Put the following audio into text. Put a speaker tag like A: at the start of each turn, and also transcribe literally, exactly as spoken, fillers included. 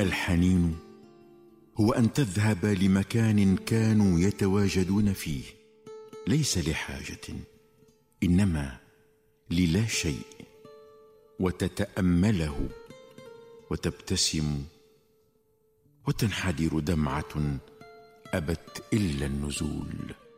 A: والحنين هو أن تذهب لمكان كانوا يتواجدون فيه، ليس لحاجة إنما للا شيء، وتتأمله وتبتسم وتنحدر دمعة أبت إلا النزول.